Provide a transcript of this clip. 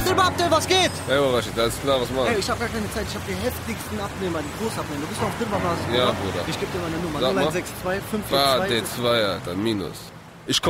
Abdel, Abdel, was geht? Hey, Rashid, alles klar, was machst du? Ey, ich hab gar keine Zeit, ich hab die heftigsten Abnehmer, die Großabnehmer. Du bist noch auf Dilma-Basis, Ja, oder? Bruder. Ich geb dir meine Nummer, Sag mal. 0162 War 542. D2, Alter, Minus.